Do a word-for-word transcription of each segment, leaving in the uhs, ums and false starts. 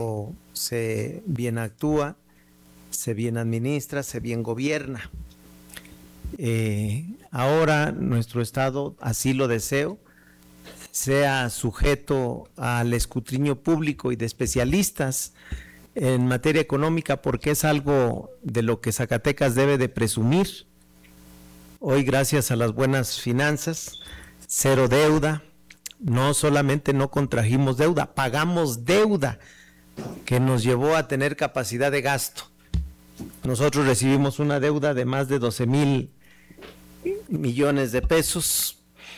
se bien actúa, se bien administra, se bien gobierna. Eh, ahora nuestro Estado, así lo deseo, sea sujeto al escrutinio público y de especialistas en materia económica, porque es algo de lo que Zacatecas debe de presumir. Hoy, gracias a las buenas finanzas, cero deuda, no solamente no contrajimos deuda, pagamos deuda que nos llevó a tener capacidad de gasto. Nosotros recibimos una deuda de más de doce mil millones de pesos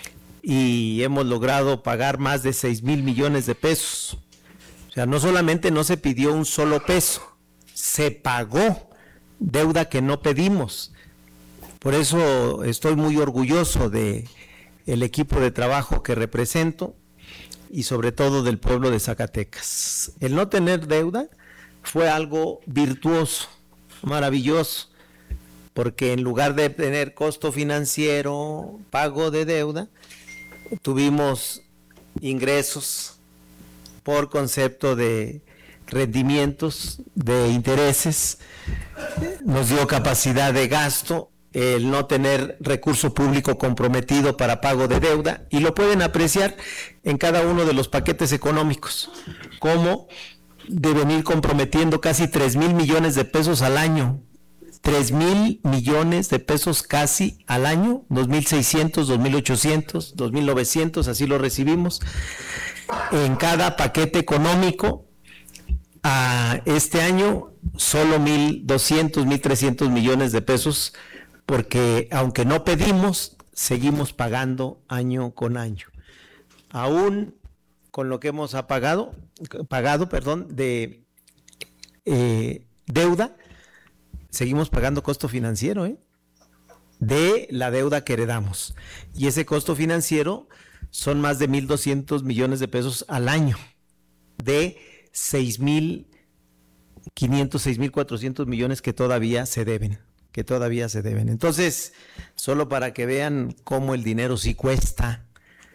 y hemos logrado pagar más de seis mil millones de pesos. O sea, no solamente no se pidió un solo peso, se pagó deuda que no pedimos. Por eso estoy muy orgulloso de el equipo de trabajo que represento y sobre todo del pueblo de Zacatecas. El no tener deuda fue algo virtuoso, maravilloso, porque en lugar de tener costo financiero, pago de deuda, tuvimos ingresos por concepto de rendimientos, de intereses, nos dio capacidad de gasto, el no tener recurso público comprometido para pago de deuda, y lo pueden apreciar en cada uno de los paquetes económicos, como de venir comprometiendo casi tres mil millones de pesos al año, tres mil millones de pesos casi al año, dos mil seiscientos, dos mil ochocientos, dos mil novecientos, así lo recibimos, en cada paquete económico. A este año solo mil doscientos, mil trescientos millones de pesos, porque aunque no pedimos, seguimos pagando año con año. Aún con lo que hemos pagado, pagado, perdón, de eh, deuda, seguimos pagando costo financiero, ¿eh? de la deuda que heredamos. Y ese costo financiero son más de mil doscientos millones de pesos al año, de seis mil quinientos, seis mil cuatrocientos millones que todavía se deben, que todavía se deben. Entonces, solo para que vean cómo el dinero sí cuesta,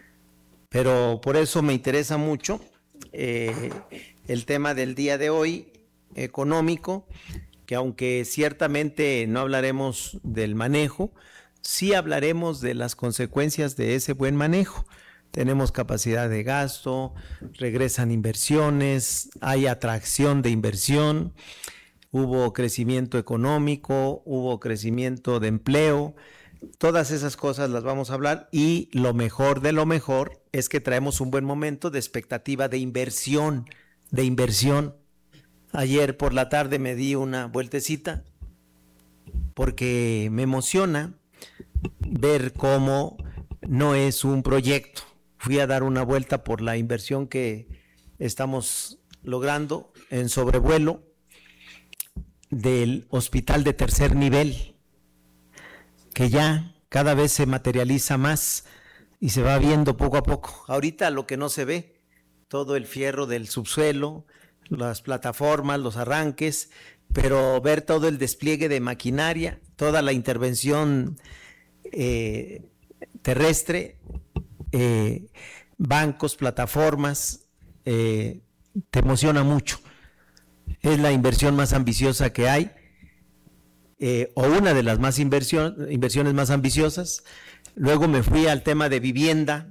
pero por eso me interesa mucho eh, el tema del día de hoy, económico, que aunque ciertamente no hablaremos del manejo, sí hablaremos de las consecuencias de ese buen manejo. Tenemos capacidad de gasto, regresan inversiones, hay atracción de inversión, hubo crecimiento económico, hubo crecimiento de empleo, todas esas cosas las vamos a hablar, y lo mejor de lo mejor es que traemos un buen momento de expectativa de inversión, de inversión. Ayer por la tarde me di una vueltecita porque me emociona ver cómo no es un proyecto. Fui a dar una vuelta por la inversión que estamos logrando en sobrevuelo del hospital de tercer nivel, que ya cada vez se materializa más y se va viendo poco a poco. Ahorita lo que no se ve, todo el fierro del subsuelo, las plataformas, los arranques, pero ver todo el despliegue de maquinaria, toda la intervención eh, terrestre, eh, bancos, plataformas, eh, te emociona mucho. Es la inversión más ambiciosa que hay, eh, o una de las más inversión, inversiones más ambiciosas. Luego me fui al tema de vivienda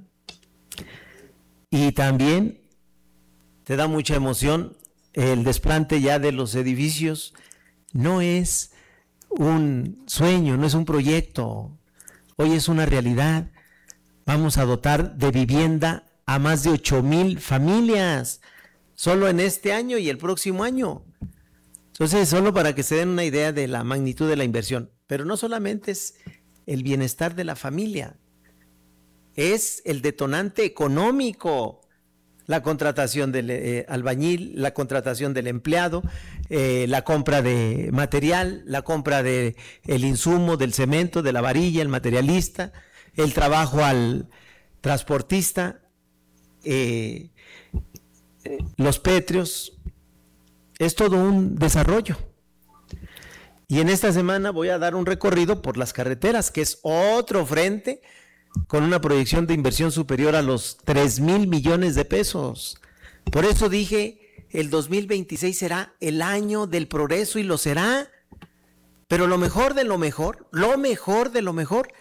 y también te da mucha emoción el desplante ya de los edificios. No es un sueño, no es un proyecto, hoy es una realidad. Vamos a dotar de vivienda a más de ocho mil familias, solo en este año y el próximo año. Entonces, solo para que se den una idea de la magnitud de la inversión, pero no solamente es el bienestar de la familia, es el detonante económico, la contratación del eh, albañil, la contratación del empleado, eh, la compra de material, la compra de el insumo, del cemento, de la varilla, el materialista, el trabajo al transportista, eh, los pétreos. Es todo un desarrollo. Y en esta semana voy a dar un recorrido por las carreteras, que es otro frente con una proyección de inversión superior a los tres mil millones de pesos. Por eso dije el dos mil veintiséis será el año del progreso y lo será. Pero lo mejor de lo mejor, lo mejor de lo mejor,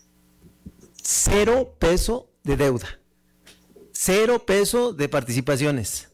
cero peso de deuda, cero peso de participaciones,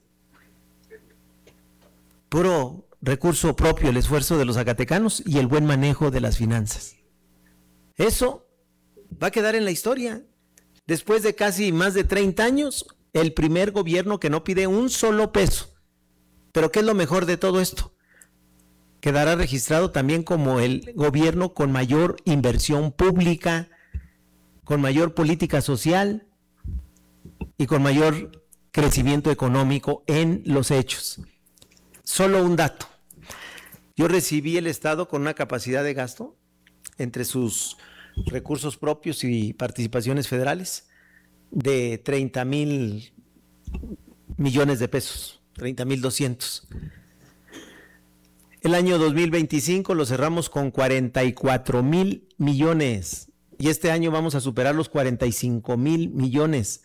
puro recurso propio, el esfuerzo de los zacatecanos y el buen manejo de las finanzas. Eso va a quedar en la historia. Después de casi más de treinta años, el primer gobierno que no pide un solo peso. Pero ¿qué es lo mejor de todo esto? Quedará registrado también como el gobierno con mayor inversión pública, con mayor política social y con mayor crecimiento económico en los hechos. Solo un dato. Yo recibí el Estado con una capacidad de gasto entre sus recursos propios y participaciones federales de treinta mil millones de pesos, treinta mil doscientos. El año dos mil veinticinco lo cerramos con cuarenta y cuatro mil millones y este año vamos a superar los cuarenta y cinco mil millones.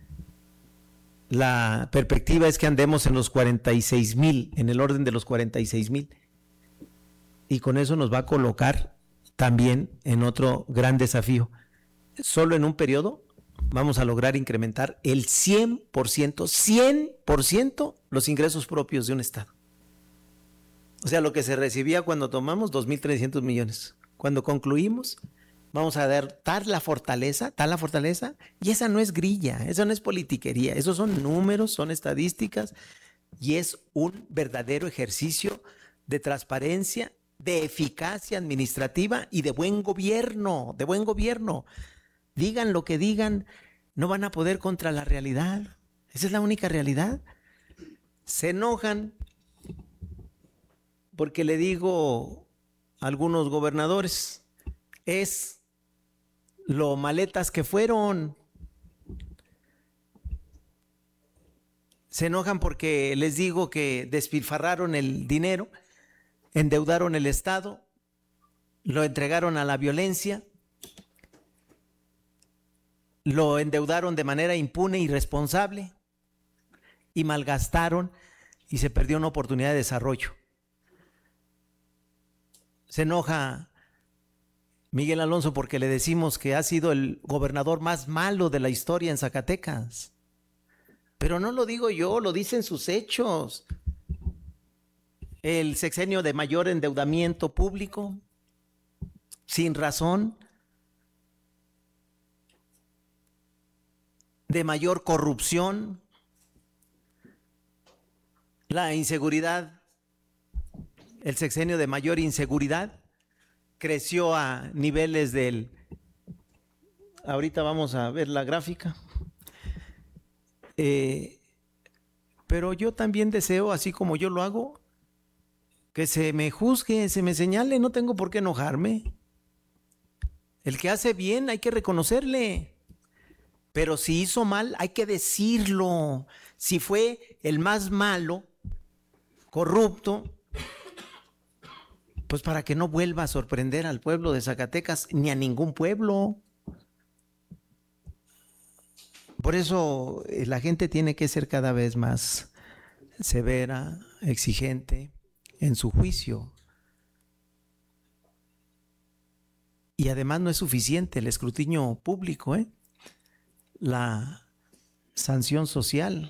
La perspectiva es que andemos en los cuarenta y seis mil, en el orden de los cuarenta y seis mil. Y con eso nos va a colocar también en otro gran desafío. Solo en un periodo vamos a lograr incrementar el cien por ciento, cien por ciento los ingresos propios de un estado. O sea, lo que se recibía cuando tomamos dos mil trescientos millones. Cuando concluimos, vamos a dar tal la fortaleza, tal la fortaleza, y esa no es grilla, esa no es politiquería, esos son números, son estadísticas, y es un verdadero ejercicio de transparencia, de eficacia administrativa y de buen gobierno, de buen gobierno. Digan lo que digan, no van a poder contra la realidad. Esa es la única realidad. Se enojan porque le digo a algunos gobernadores, es lo maletas que fueron. Se enojan porque les digo que despilfarraron el dinero, endeudaron el Estado, lo entregaron a la violencia, lo endeudaron de manera impune, irresponsable y malgastaron y se perdió una oportunidad de desarrollo. Se enoja Miguel Alonso porque le decimos que ha sido el gobernador más malo de la historia en Zacatecas. Pero no lo digo yo, lo dicen sus hechos. El sexenio de mayor endeudamiento público, sin razón, de mayor corrupción, la inseguridad, el sexenio de mayor inseguridad, creció a niveles del, ahorita vamos a ver la gráfica, eh, pero yo también deseo, así como yo lo hago, que se me juzgue, se me señale, no tengo por qué enojarme. El que hace bien hay que reconocerle, pero si hizo mal hay que decirlo. Si fue el más malo, corrupto, pues para que no vuelva a sorprender al pueblo de Zacatecas ni a ningún pueblo. Por eso eh, la gente tiene que ser cada vez más severa, exigente en su juicio. Y además no es suficiente el escrutinio público, ¿eh? La sanción social.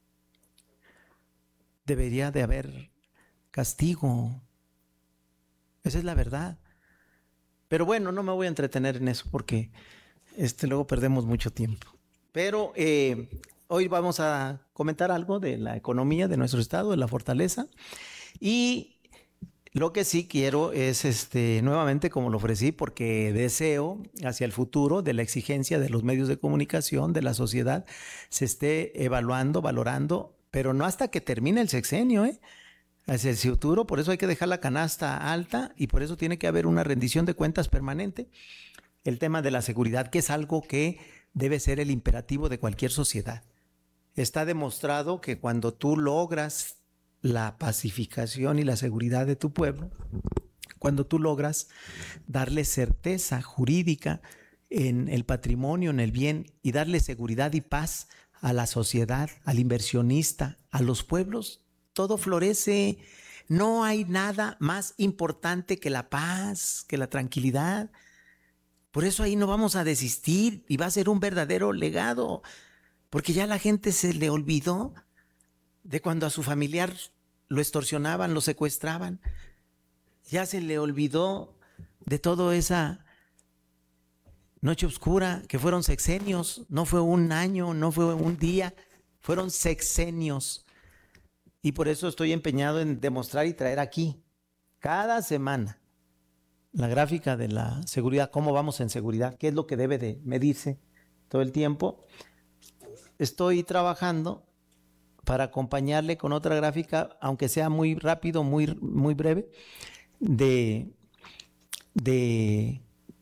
Debería de haber castigo. Esa es la verdad. Pero bueno, no me voy a entretener en eso porque este, luego perdemos mucho tiempo. Pero eh, hoy vamos a comentar algo de la economía de nuestro estado, de la fortaleza. Y lo que sí quiero es este, nuevamente, como lo ofrecí, porque deseo hacia el futuro de la exigencia de los medios de comunicación, de la sociedad, se esté evaluando, valorando, pero no hasta que termine el sexenio, ¿eh? Hacia el futuro, por eso hay que dejar la canasta alta y por eso tiene que haber una rendición de cuentas permanente. El tema de la seguridad, que es algo que debe ser el imperativo de cualquier sociedad. Está demostrado que cuando tú logras la pacificación y la seguridad de tu pueblo, cuando tú logras darle certeza jurídica en el patrimonio, en el bien, y darle seguridad y paz a la sociedad, al inversionista, a los pueblos, todo florece. No hay nada más importante que la paz, que la tranquilidad. Por eso ahí no vamos a desistir y va a ser un verdadero legado, porque ya la gente se le olvidó de cuando a su familiar lo extorsionaban, lo secuestraban. Ya se le olvidó de toda esa noche oscura, que fueron sexenios, no fue un año, no fue un día, fueron sexenios. Y por eso estoy empeñado en demostrar y traer aquí, cada semana, la gráfica de la seguridad, cómo vamos en seguridad, qué es lo que debe de medirse todo el tiempo. Estoy trabajando para acompañarle con otra gráfica, aunque sea muy rápido, muy, muy breve, de, de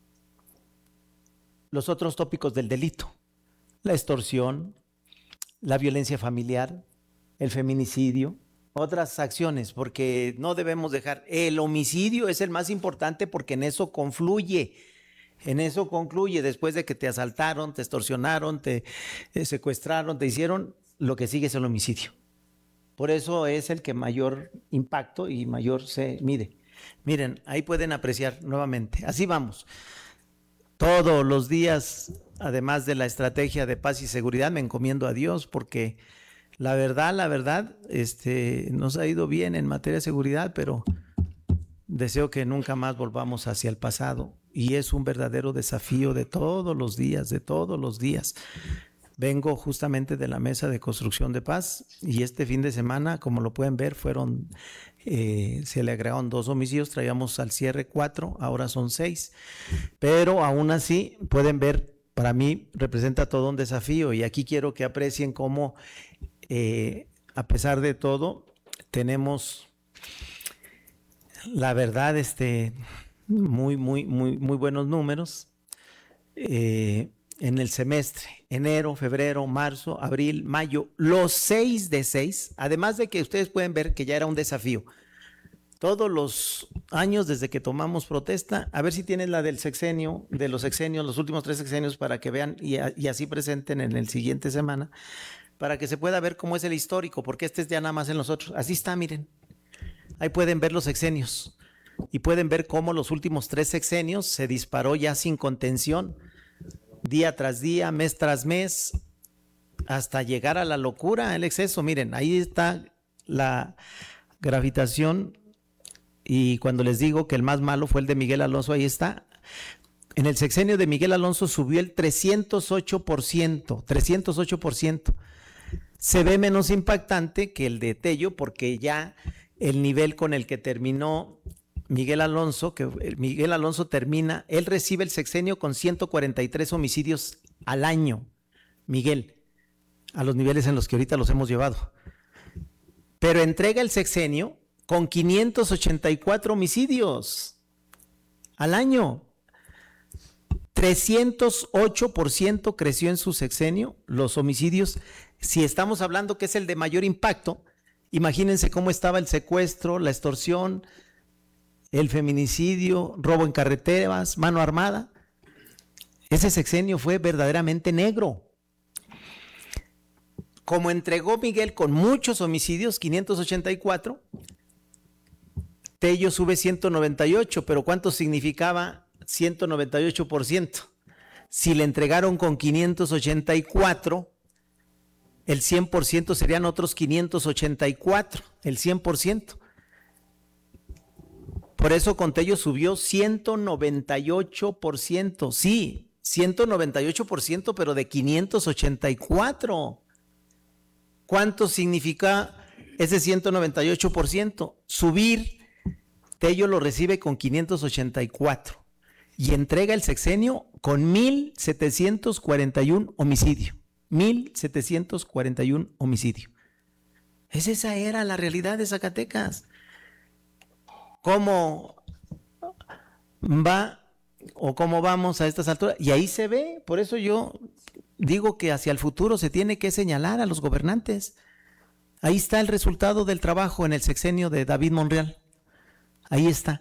los otros tópicos del delito: la extorsión, la violencia familiar, el feminicidio, otras acciones, porque no debemos dejar. El homicidio es el más importante porque en eso confluye, en eso concluye. Después de que te asaltaron, te extorsionaron, te eh, secuestraron, te hicieron, lo que sigue es el homicidio. Por eso es el que mayor impacto y mayor se mide. Miren, ahí pueden apreciar nuevamente. Así vamos. Todos los días, además de la estrategia de paz y seguridad, me encomiendo a Dios, porque la verdad, la verdad, este, nos ha ido bien en materia de seguridad, pero deseo que nunca más volvamos hacia el pasado. Y es un verdadero desafío de todos los días, de todos los días. Vengo justamente de la mesa de construcción de paz y este fin de semana, como lo pueden ver, fueron, eh, se le agregaron dos homicidios, traíamos al cierre cuatro, ahora son seis, pero aún así pueden ver, para mí representa todo un desafío, y aquí quiero que aprecien cómo, eh, a pesar de todo, tenemos, la verdad, este, muy, muy, muy, muy buenos números. Eh, en el semestre, enero, febrero, marzo, abril, mayo, los seis de seis, además de que ustedes pueden ver que ya era un desafío. Todos los años desde que tomamos protesta, a ver si tienen la del sexenio, de los sexenios, los últimos tres sexenios, para que vean y, a, y así presenten en el siguiente semana, para que se pueda ver cómo es el histórico, porque este es ya nada más en los otros. Así está, miren. Ahí pueden ver los sexenios y pueden ver cómo los últimos tres sexenios se disparó ya sin contención, día tras día, mes tras mes, hasta llegar a la locura, el exceso. Miren, ahí está la gravitación, y cuando les digo que el más malo fue el de Miguel Alonso, ahí está. En el sexenio de Miguel Alonso subió el trescientos ocho por ciento, trescientos ocho por ciento. Se ve menos impactante que el de Tello, porque ya el nivel con el que terminó Miguel Alonso, que Miguel Alonso termina, él recibe el sexenio con ciento cuarenta y tres homicidios al año, Miguel, a los niveles en los que ahorita los hemos llevado. Pero entrega el sexenio con quinientos ochenta y cuatro homicidios al año. trescientos ocho por ciento creció en su sexenio los homicidios. Si estamos hablando que es el de mayor impacto, imagínense cómo estaba el secuestro, la extorsión, el feminicidio, robo en carreteras, mano armada. Ese sexenio fue verdaderamente negro. Como entregó Miguel con muchos homicidios, quinientos ochenta y cuatro, Tello sube ciento noventa y ocho, pero ¿cuánto significaba ciento noventa y ocho por ciento? Si le entregaron con quinientos ochenta y cuatro, el cien por ciento serían otros quinientos ochenta y cuatro, el cien por ciento. Por eso con Tello subió ciento noventa y ocho por ciento, sí, ciento noventa y ocho por ciento, pero de quinientos ochenta y cuatro. ¿Cuánto significa ese ciento noventa y ocho por ciento? Subir, Tello lo recibe con quinientos ochenta y cuatro y entrega el sexenio con mil setecientos cuarenta y uno homicidio. mil setecientos cuarenta y uno homicidio. Es esa era la realidad de Zacatecas. ¿Cómo va o cómo vamos a estas alturas? Y ahí se ve. Por eso yo digo que hacia el futuro se tiene que señalar a los gobernantes. Ahí está el resultado del trabajo en el sexenio de David Monreal. Ahí está.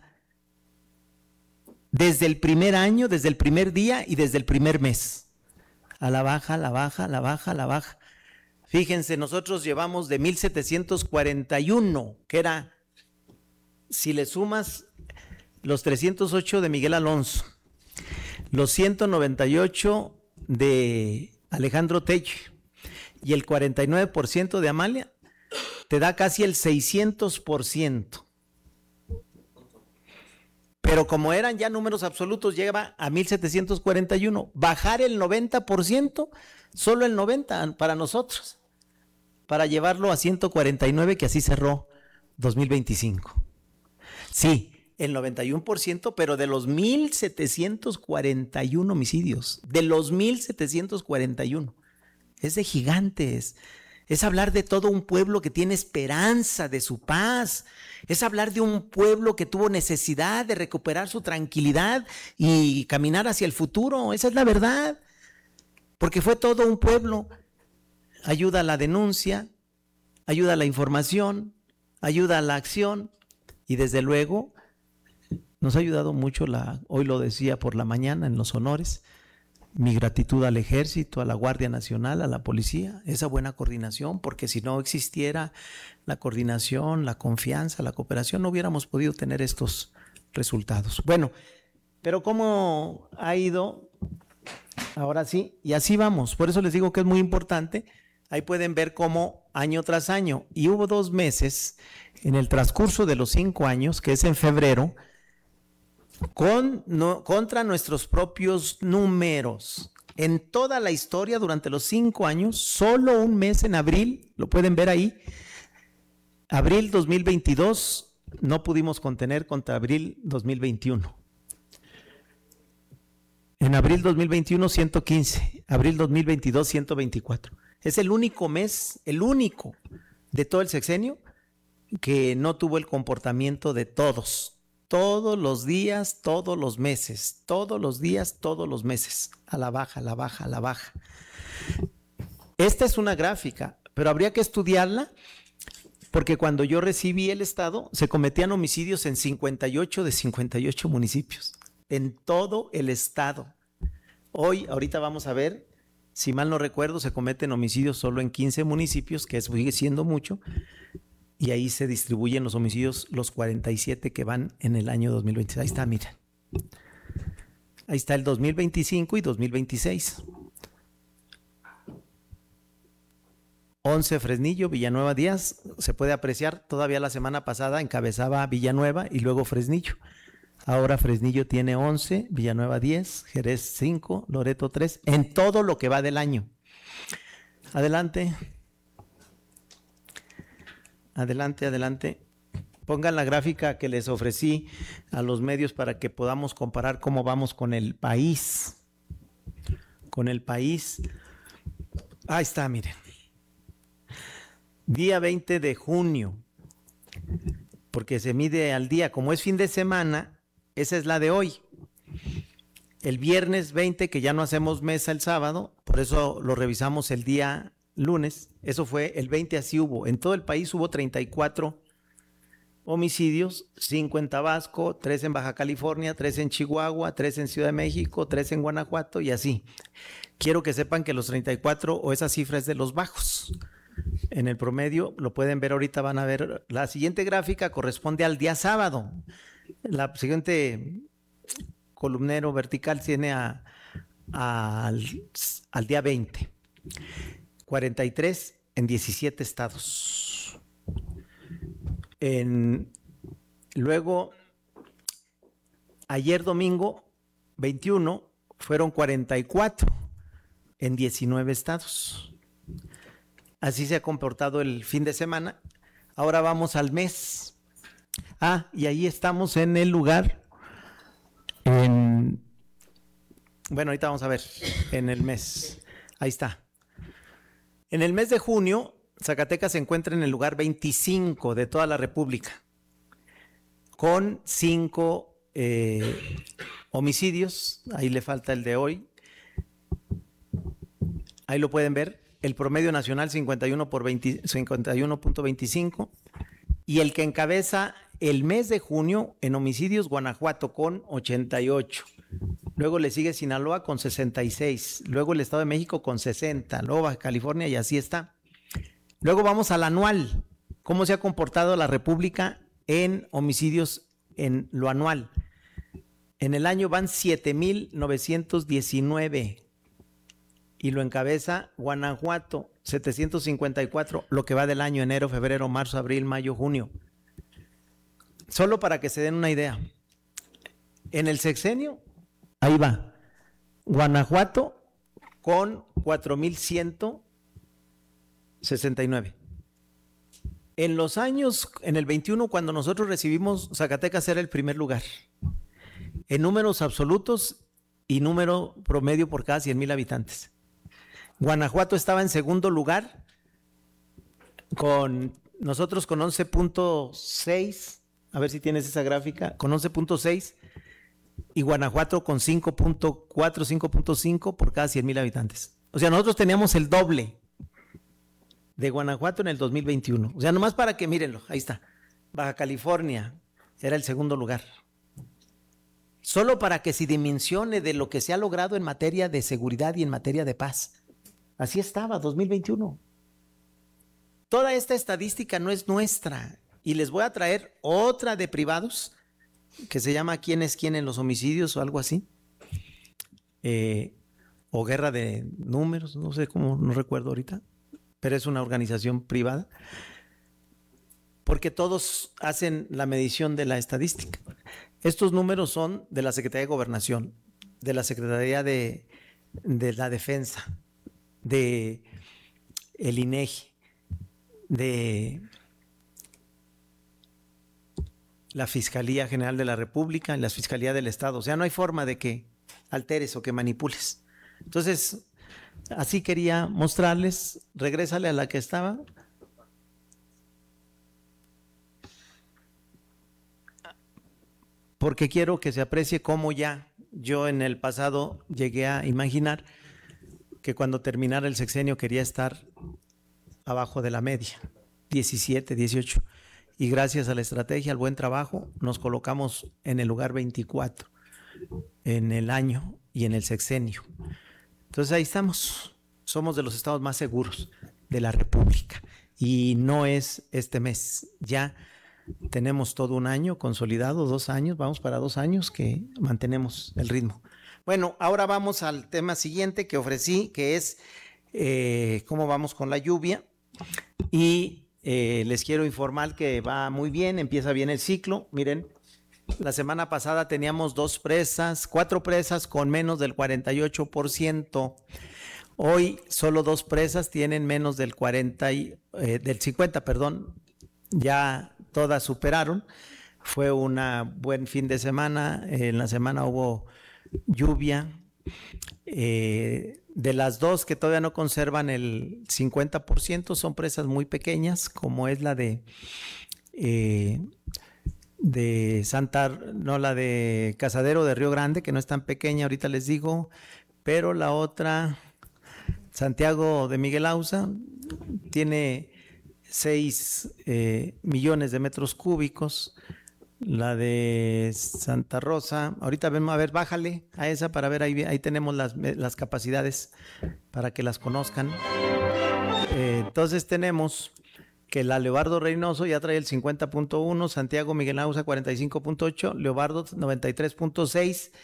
Desde el primer año, desde el primer día y desde el primer mes. A la baja, a la baja, a la baja, a la baja. Fíjense, nosotros llevamos de mil setecientos cuarenta y uno, que era, si le sumas los trescientos ocho de Miguel Alonso, los ciento noventa y ocho de Alejandro Tello y el cuarenta y nueve por ciento de Amalia, te da casi el seiscientos por ciento. Pero como eran ya números absolutos, llega a mil setecientos cuarenta y uno. Bajar el noventa por ciento, solo el noventa por ciento para nosotros, para llevarlo a ciento cuarenta y nueve, que así cerró dos mil veinticinco. Sí, el noventa y uno por ciento, pero de los mil setecientos cuarenta y uno homicidios, de los mil setecientos cuarenta y uno. Es de gigantes. Es hablar de todo un pueblo que tiene esperanza de su paz. Es hablar de un pueblo que tuvo necesidad de recuperar su tranquilidad y caminar hacia el futuro. Esa es la verdad. Porque fue todo un pueblo. Ayuda a la denuncia, ayuda a la información, ayuda a la acción y desde luego nos ha ayudado mucho, la, hoy lo decía por la mañana en los honores, mi gratitud al Ejército, a la Guardia Nacional, a la Policía, esa buena coordinación, porque si no existiera la coordinación, la confianza, la cooperación, no hubiéramos podido tener estos resultados. Bueno, pero ¿cómo ha ido? Ahora sí, y así vamos. Por eso les digo que es muy importante. Ahí pueden ver cómo año tras año, y hubo dos meses en el transcurso de los cinco años, que es en febrero, Con, no, contra nuestros propios números. En toda la historia, durante los cinco años, solo un mes en abril, lo pueden ver ahí, abril dos mil veintidós, no pudimos contener contra abril dos mil veintiuno. En abril dos mil veintiuno, ciento quince, abril dos mil veintidós, ciento veinticuatro. Es el único mes, el único de todo el sexenio que no tuvo el comportamiento de todos. Todos los días, todos los meses, todos los días, todos los meses, a la baja, a la baja, a la baja. Esta es una gráfica, pero habría que estudiarla porque cuando yo recibí el Estado se cometían homicidios en cincuenta y ocho de cincuenta y ocho municipios, en todo el Estado. Hoy, ahorita vamos a ver, si mal no recuerdo, se cometen homicidios solo en quince municipios, que sigue siendo mucho. Y ahí se distribuyen los homicidios, los cuarenta y siete que van en el año dos mil veintiséis. Ahí está, miren. Ahí está el dos mil veinticinco y dos mil veintiséis. once Fresnillo, Villanueva Díaz. Se puede apreciar, todavía la semana pasada encabezaba Villanueva y luego Fresnillo. Ahora Fresnillo tiene once, Villanueva diez, Jerez cinco, Loreto tres, en todo lo que va del año. Adelante. Adelante, adelante. Pongan la gráfica que les ofrecí a los medios para que podamos comparar cómo vamos con el país. Con el país. Ahí está, miren. Día veinte de junio. Porque se mide al día. Como es fin de semana, esa es la de hoy. El viernes veinte, que ya no hacemos mesa el sábado, por eso lo revisamos el día lunes, eso fue el veinte, así hubo. En todo el país hubo treinta y cuatro homicidios, cinco en Tabasco, tres en Baja California, tres en Chihuahua, tres en Ciudad de México, tres en Guanajuato y así. Quiero que sepan que los treinta y cuatro o esa cifra es de los bajos. En el promedio, lo pueden ver ahorita, van a ver, la siguiente gráfica corresponde al día sábado. La siguiente columnero vertical tiene a, a, al, al día veinte. cuarenta y tres en diecisiete estados. En, luego, ayer domingo veintiuno fueron cuarenta y cuatro en diecinueve estados. Así se ha comportado el fin de semana. Ahora vamos al mes. Ah, y ahí estamos en el lugar. En, bueno, ahorita vamos a ver en el mes. Ahí está. En el mes de junio, Zacatecas se encuentra en el lugar veinticinco de toda la República, con cinco eh, homicidios. Ahí le falta el de hoy. Ahí lo pueden ver. El promedio nacional cincuenta y uno por veinte, cincuenta y uno punto veinticinco. Y el que encabeza el mes de junio en homicidios, Guanajuato, con ochenta y ocho. Luego le sigue Sinaloa con sesenta y seis, luego el Estado de México con sesenta, luego Baja California y así está. Luego vamos al anual. ¿Cómo se ha comportado la República en homicidios en lo anual? En el año van siete mil novecientos diecinueve y lo encabeza Guanajuato, setecientos cincuenta y cuatro, lo que va del año enero, febrero, marzo, abril, mayo, junio. Solo para que se den una idea. En el sexenio, ahí va, Guanajuato con cuatro mil ciento sesenta y nueve. En los años, en el veintiuno, cuando nosotros recibimos, Zacatecas era el primer lugar. En números absolutos y número promedio por cada cien mil habitantes. Guanajuato estaba en segundo lugar, con nosotros con once punto seis, a ver si tienes esa gráfica, con once punto seis, y Guanajuato con cinco punto cuatro, cinco punto cinco por cada cien mil habitantes. O sea, nosotros teníamos el doble de Guanajuato en el dos mil veintiuno. O sea, nomás para que mírenlo, ahí está. Baja California era el segundo lugar. Solo para que se dimensione de lo que se ha logrado en materia de seguridad y en materia de paz. Así estaba, dos mil veintiuno. Toda esta estadística no es nuestra. Y les voy a traer otra de privados, que se llama ¿Quién es quién en los homicidios? O algo así. Eh, o Guerra de Números, no sé cómo, no recuerdo ahorita. Pero es una organización privada. Porque todos hacen la medición de la estadística. Estos números son de la Secretaría de Gobernación, de la Secretaría de, de la Defensa, de el INEGI, de la Fiscalía General de la República y la Fiscalía del Estado. O sea, no hay forma de que alteres o que manipules. Entonces, así quería mostrarles. Regrésale a la que estaba. Porque quiero que se aprecie cómo ya yo en el pasado llegué a imaginar que cuando terminara el sexenio quería estar abajo de la media, diecisiete, dieciocho. Y gracias a la estrategia, al buen trabajo, nos colocamos en el lugar veinticuatro en el año y en el sexenio. Entonces ahí estamos. Somos de los estados más seguros de la República. Y no es este mes, ya tenemos todo un año consolidado, dos años, vamos para dos años que mantenemos el ritmo. Bueno, ahora vamos al tema siguiente que ofrecí, que es eh, cómo vamos con la lluvia. Y eh, les quiero informar que va muy bien, empieza bien el ciclo. Miren, la semana pasada teníamos dos presas, cuatro presas con menos del cuarenta y ocho por ciento. Hoy solo dos presas tienen menos del cuarenta y, eh, del cincuenta, perdón. Ya todas superaron. Fue un buen fin de semana. En la semana hubo lluvia. Eh, de las dos que todavía no conservan el cincuenta por ciento son presas muy pequeñas, como es la de eh, de Santa, no, la de Casadero de Río Grande, que no es tan pequeña, ahorita les digo, pero la otra, Santiago de Miguel Auza, tiene seis eh, millones de metros cúbicos. La de Santa Rosa, ahorita vemos, a ver, bájale a esa para ver, ahí, ahí tenemos las, las capacidades para que las conozcan. Eh, entonces tenemos que la Leobardo Reynoso ya trae el cincuenta punto uno, Santiago Miguel Auza cuarenta y cinco punto ocho, Leobardo noventa y tres punto seis,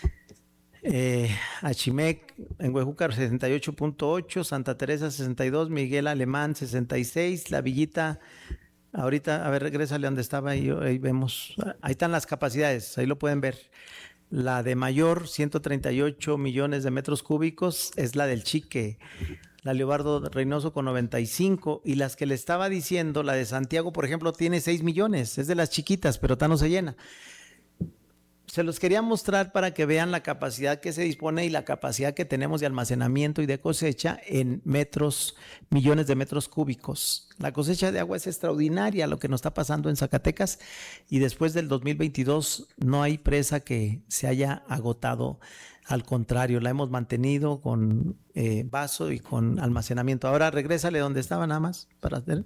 eh, Achimec en Huejúcar sesenta y ocho punto ocho, Santa Teresa sesenta y dos, Miguel Alemán sesenta y seis, La Villita, ahorita, a ver, regrésale donde estaba, ahí, ahí vemos, ahí están las capacidades, ahí lo pueden ver. La de Mayor, ciento treinta y ocho millones de metros cúbicos, es la del Chique. La Leobardo Reynoso con noventa y cinco, y las que le estaba diciendo, la de Santiago, por ejemplo, tiene seis millones, es de las chiquitas, pero tan no se llena. Se los quería mostrar para que vean la capacidad que se dispone y la capacidad que tenemos de almacenamiento y de cosecha en metros, millones de metros cúbicos. La cosecha de agua es extraordinaria, lo que nos está pasando en Zacatecas, y después del dos mil veintidós no hay presa que se haya agotado, al contrario, la hemos mantenido con eh, vaso y con almacenamiento. Ahora regrésale donde estaba nada más para hacer.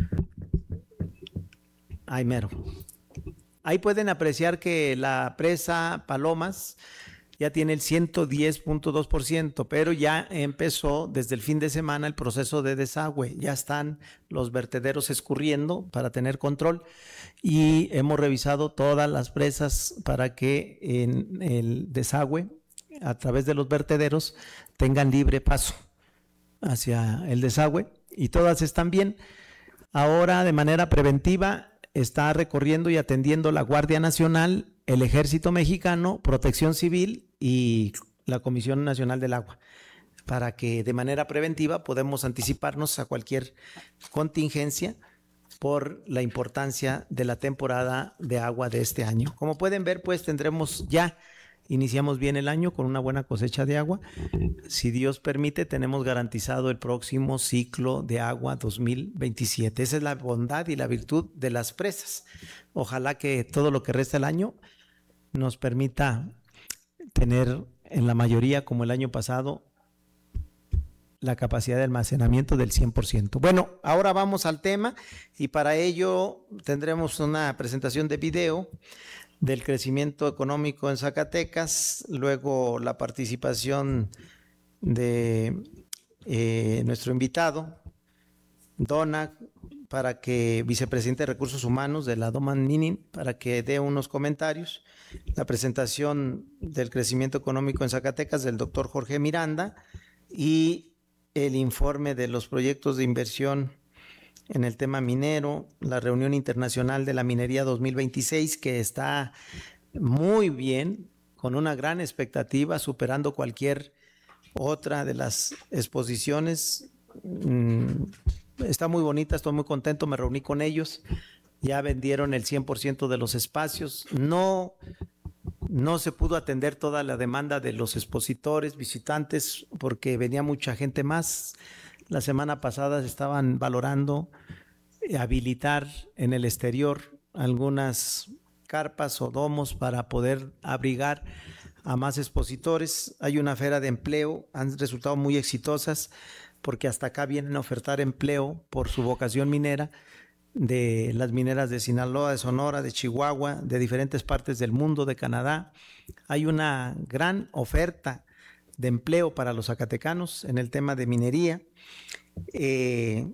Ay, mero. Ahí pueden apreciar que la presa Palomas ya tiene el ciento diez punto dos por ciento, pero ya empezó desde el fin de semana el proceso de desagüe. Ya están los vertederos escurriendo para tener control y hemos revisado todas las presas para que en el desagüe, a través de los vertederos, tengan libre paso hacia el desagüe y todas están bien. Ahora, de manera preventiva, está recorriendo y atendiendo la Guardia Nacional, el Ejército Mexicano, Protección Civil y la Comisión Nacional del Agua, para que de manera preventiva podamos anticiparnos a cualquier contingencia por la importancia de la temporada de agua de este año. Como pueden ver, pues tendremos ya, iniciamos bien el año con una buena cosecha de agua. Si Dios permite, tenemos garantizado el próximo ciclo de agua dos mil veintisiete. Esa es la bondad y la virtud de las presas. Ojalá que todo lo que resta del año nos permita tener en la mayoría, como el año pasado, la capacidad de almacenamiento del cien por ciento. Bueno, ahora vamos al tema y para ello tendremos una presentación de video del crecimiento económico en Zacatecas, luego la participación de eh, nuestro invitado, Dona, para que, vicepresidente de Recursos Humanos de la Doman Minin, para que dé unos comentarios, la presentación del crecimiento económico en Zacatecas del doctor Jorge Miranda y el informe de los proyectos de inversión en el tema minero, la reunión internacional de la minería dos mil veintiséis, que está muy bien, con una gran expectativa, superando cualquier otra de las exposiciones. Está muy bonita, estoy muy contento, me reuní con ellos, ya vendieron el cien por ciento de los espacios, no, no se pudo atender toda la demanda de los expositores, visitantes, porque venía mucha gente más. La semana pasada se estaban valorando habilitar en el exterior algunas carpas o domos para poder abrigar a más expositores. Hay una feria de empleo, han resultado muy exitosas porque hasta acá vienen a ofertar empleo por su vocación minera, de las mineras de Sinaloa, de Sonora, de Chihuahua, de diferentes partes del mundo, de Canadá. Hay una gran oferta de empleo para los zacatecanos en el tema de minería. Eh,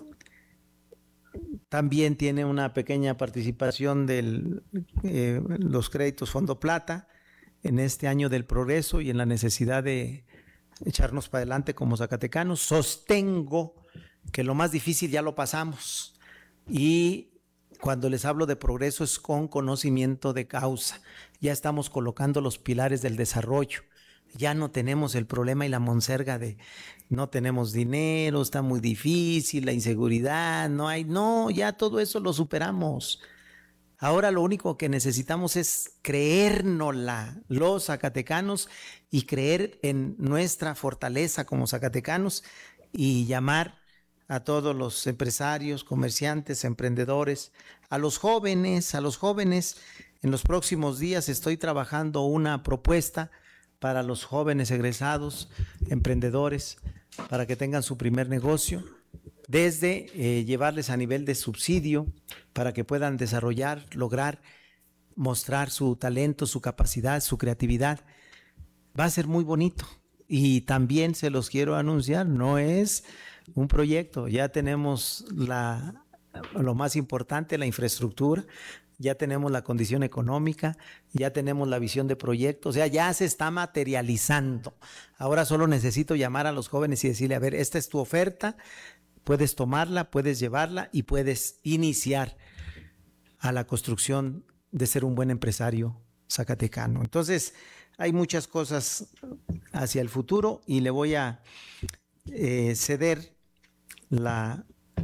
también tiene una pequeña participación de eh, los créditos Fondo Plata en este año del progreso y en la necesidad de echarnos para adelante como zacatecanos. Sostengo que lo más difícil ya lo pasamos y cuando les hablo de progreso es con conocimiento de causa. Ya estamos colocando los pilares del desarrollo. Ya no tenemos el problema y la monserga de no tenemos dinero, está muy difícil, la inseguridad, no hay, no, ya todo eso lo superamos. Ahora lo único que necesitamos es creérnosla los zacatecanos y creer en nuestra fortaleza como zacatecanos y llamar a todos los empresarios, comerciantes, emprendedores, a los jóvenes, a los jóvenes. En los próximos días estoy trabajando una propuesta para los jóvenes egresados, emprendedores, para que tengan su primer negocio, desde eh, llevarles a nivel de subsidio para que puedan desarrollar, lograr mostrar su talento, su capacidad, su creatividad. Va a ser muy bonito y también se los quiero anunciar, no es un proyecto, ya tenemos la, lo más importante, la infraestructura, ya tenemos la condición económica, ya tenemos la visión de proyecto, o sea, ya se está materializando. Ahora solo necesito llamar a los jóvenes y decirle, a ver, esta es tu oferta, puedes tomarla, puedes llevarla y puedes iniciar a la construcción de ser un buen empresario zacatecano. Entonces, hay muchas cosas hacia el futuro y le voy a eh, ceder la,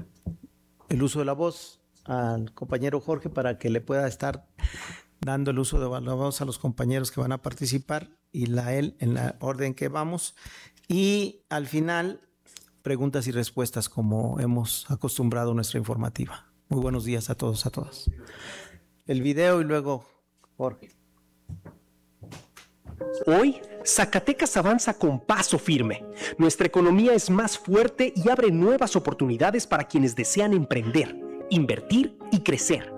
el uso de la voz al compañero Jorge para que le pueda estar dando el uso de la voz a los compañeros que van a participar y la él en la orden que vamos. Y al final, preguntas y respuestas como hemos acostumbrado nuestra informativa. Muy buenos días a todos, a todas. El video y luego Jorge. Hoy, Zacatecas avanza con paso firme. Nuestra economía es más fuerte y abre nuevas oportunidades para quienes desean emprender, invertir y crecer.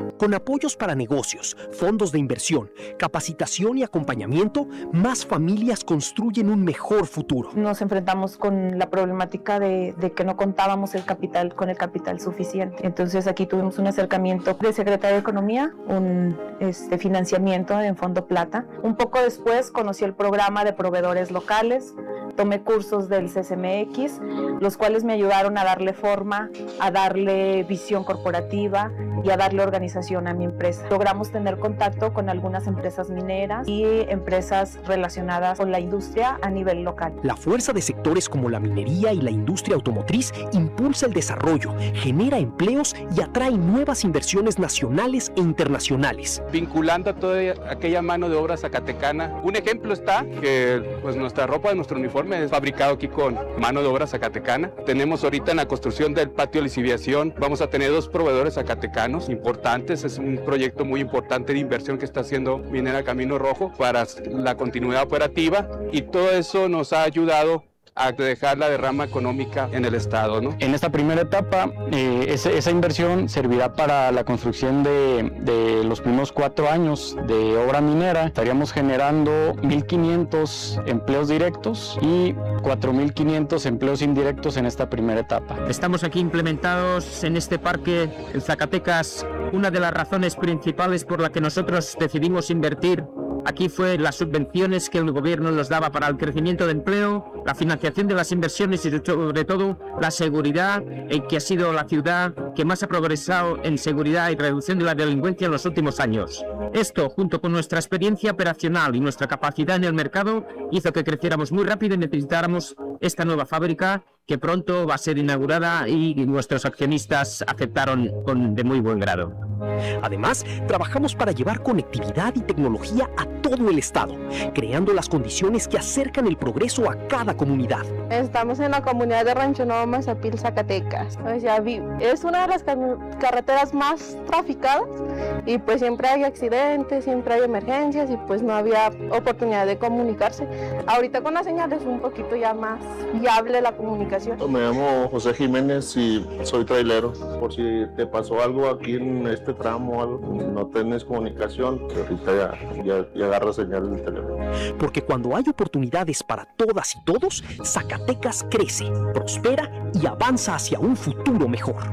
Con apoyos para negocios, fondos de inversión, capacitación y acompañamiento, más familias construyen un mejor futuro. Nos enfrentamos con la problemática de, de que no contábamos el capital con el capital suficiente. Entonces aquí tuvimos un acercamiento del secretario de Economía, un este, financiamiento en Fondo Plata. Un poco después conocí el programa de proveedores locales, tomé cursos del C S M X, los cuales me ayudaron a darle forma, a darle visión corporativa y a darle organización a mi empresa. Logramos tener contacto con algunas empresas mineras y empresas relacionadas con la industria a nivel local. La fuerza de sectores como la minería y la industria automotriz impulsa el desarrollo, genera empleos y atrae nuevas inversiones nacionales e internacionales. Vinculando a toda aquella mano de obra zacatecana. Un ejemplo está que pues, nuestra ropa, nuestro uniforme es fabricado aquí con mano de obra zacatecana. Tenemos ahorita en la construcción del patio de liciviación, vamos a tener dos proveedores zacatecanos importantes. Es un proyecto muy importante de inversión que está haciendo Minera Camino Rojo para la continuidad operativa, y todo eso nos ha ayudado a dejar la derrama económica en el estado, ¿no? En esta primera etapa, eh, ese, esa inversión servirá para la construcción de, de los primeros cuatro años de obra minera. Estaríamos generando mil quinientos empleos directos y cuatro mil quinientos empleos indirectos en esta primera etapa. Estamos aquí implementados en este parque en Zacatecas. Una de las razones principales por la que nosotros decidimos invertir aquí fue las subvenciones que el gobierno nos daba para el crecimiento de empleo, la financiación de las inversiones y sobre todo la seguridad, en que ha sido la ciudad que más ha progresado en seguridad y reducción de la delincuencia en los últimos años. Esto, junto con nuestra experiencia operacional y nuestra capacidad en el mercado, hizo que creciéramos muy rápido y necesitáramos esta nueva fábrica que pronto va a ser inaugurada y nuestros accionistas aceptaron con, de muy buen grado. Además, trabajamos para llevar conectividad y tecnología a todo el estado, creando las condiciones que acercan el progreso a cada comunidad. Estamos en la comunidad de Rancho Nuevo Mazapil, Zacatecas. O sea, es una de las carreteras más traficadas y pues siempre hay accidentes, siempre hay emergencias y pues no había oportunidad de comunicarse. Ahorita con las señales es un poquito ya más viable la comunicación. Me llamo José Jiménez y soy trailero. Por si te pasó algo aquí en este tramo o algo, no tienes comunicación, ahorita ya, ya, ya agarra señal del teléfono. Porque cuando hay oportunidades para todas y todos, Zacatecas crece, prospera y avanza hacia un futuro mejor.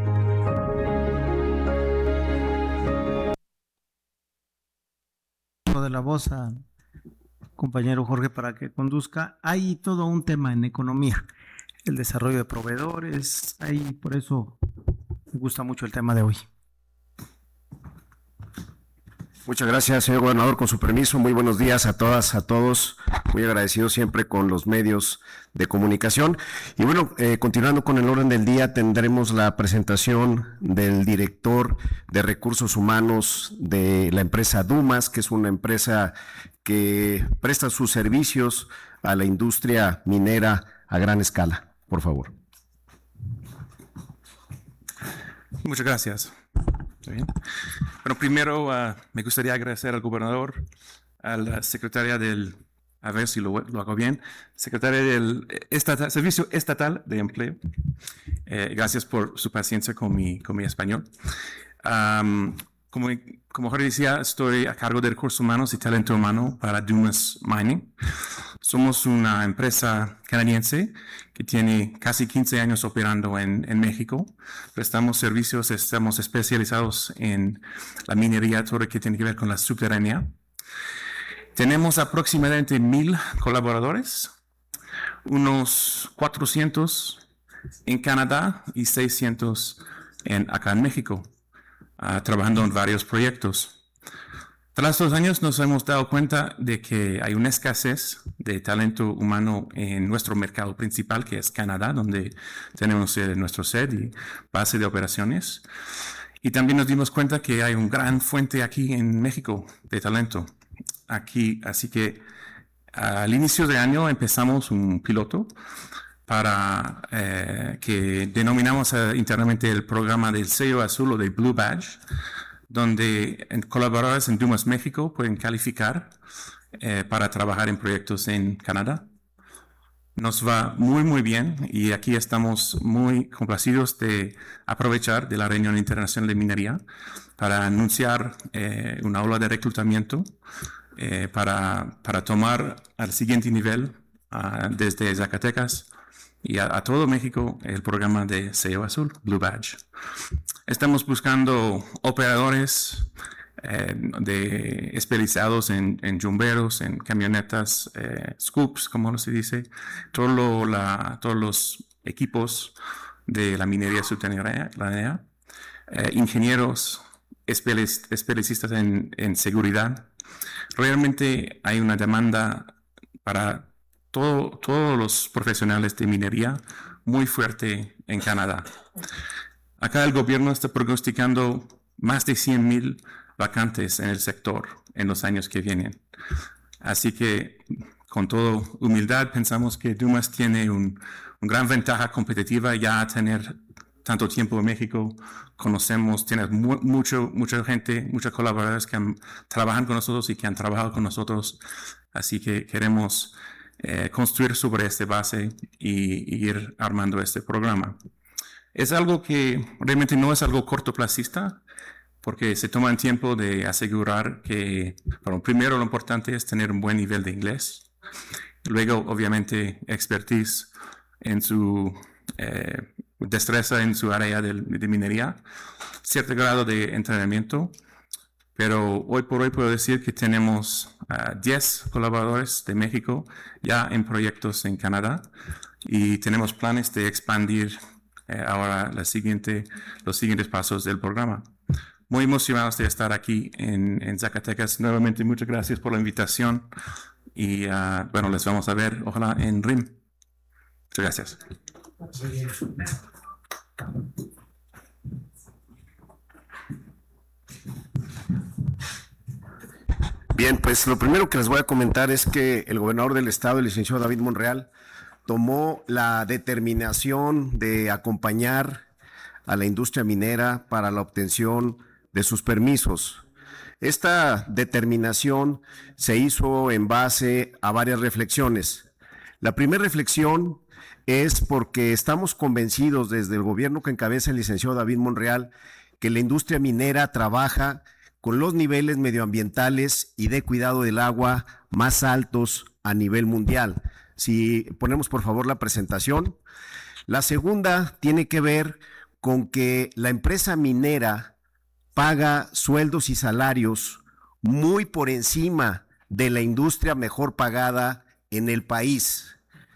De la voz a compañero Jorge para que conduzca. Hay todo un tema en economía, el desarrollo de proveedores, ahí por eso me gusta mucho el tema de hoy. Muchas gracias, señor gobernador, con su permiso. Muy buenos días a todas, a todos. Muy agradecido siempre con los medios de comunicación. Y bueno, eh, continuando con el orden del día, tendremos la presentación del director de Recursos Humanos de la empresa Dumas, que es una empresa que presta sus servicios a la industria minera a gran escala. Por favor. Muchas gracias. Bien. Bueno, primero uh, me gustaría agradecer al gobernador, a la secretaria del, a ver si lo, lo hago bien, secretaria del estatal, Servicio Estatal de Empleo. Eh, gracias por su paciencia con mi, con mi español. Um, como, como Jorge decía, estoy a cargo de recursos humanos y talento humano para Dumas Mining. Somos una empresa canadiense que tiene casi quince años operando en, en México. Prestamos servicios, estamos especializados en la minería, todo lo que tiene que ver con la subterránea. Tenemos aproximadamente mil colaboradores, unos cuatrocientos en Canadá y seiscientos en, acá en México, uh, trabajando en varios proyectos. Tras estos años nos hemos dado cuenta de que hay una escasez de talento humano en nuestro mercado principal, que es Canadá, donde tenemos eh, nuestro sede y base de operaciones. Y también nos dimos cuenta que hay una gran fuente aquí en México de talento. Aquí, así que al inicio de año empezamos un piloto para eh, que denominamos eh, internamente el programa del sello azul o de Blue Badge, donde colaboradores en Dumas México pueden calificar eh, para trabajar en proyectos en Canadá. nos va muy, muy bien y aquí estamos muy complacidos de aprovechar de la reunión internacional de minería para anunciar eh, una ola de reclutamiento eh, para, para tomar al siguiente nivel uh, desde Zacatecas y a, a todo México el programa de Sello Azul, Blue Badge. Estamos buscando operadores eh, de, especializados en, en jumberos, en camionetas, eh, scoops, como se dice, todo lo, la, todos los equipos de la minería subterránea, eh, ingenieros, especialistas en, en seguridad. Realmente hay una demanda para todo, todos los profesionales de minería muy fuerte en Canadá. Acá el gobierno está pronosticando más de cien mil vacantes en el sector en los años que vienen. Así que, con toda humildad, pensamos que Dumas tiene un, una gran ventaja competitiva ya a tener tanto tiempo en México. Conocemos, tiene mu mucho, mucha gente, muchos colaboradores que han, trabajan con nosotros y que han trabajado con nosotros. Así que queremos eh, construir sobre esta base y, y ir armando este programa. Es algo que realmente no es algo cortoplacista, porque se toma el tiempo de asegurar que, bueno, primero lo importante es tener un buen nivel de inglés. Luego, obviamente, expertise en su eh, destreza en su área de, de minería, cierto grado de entrenamiento, pero hoy por hoy puedo decir que tenemos uh, diez colaboradores de México ya en proyectos en Canadá y tenemos planes de expandir eh, ahora la siguiente, los siguientes pasos del programa. Muy emocionados de estar aquí en, en Zacatecas. Nuevamente, muchas gracias por la invitación y uh, bueno, les vamos a ver, ojalá, en R I M. Muchas gracias. Bien, pues lo primero que les voy a comentar es que el gobernador del estado, el licenciado David Monreal, tomó la determinación de acompañar a la industria minera para la obtención de sus permisos. Esta determinación se hizo en base a varias reflexiones. La primera reflexión es porque estamos convencidos desde el gobierno que encabeza el licenciado David Monreal que la industria minera trabaja con los niveles medioambientales y de cuidado del agua más altos a nivel mundial. Si ponemos por favor la presentación. La segunda tiene que ver con que la empresa minera paga sueldos y salarios muy por encima de la industria mejor pagada en el país.